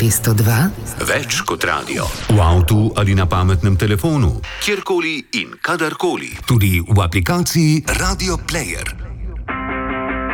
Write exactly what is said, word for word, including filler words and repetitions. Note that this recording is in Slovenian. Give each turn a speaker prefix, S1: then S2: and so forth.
S1: dvesto dva.
S2: Več kot radio.
S3: V avtu ali na pametnem telefonu.
S2: Kjerkoli in kadarkoli.
S3: Tudi v aplikaciji Radio Player.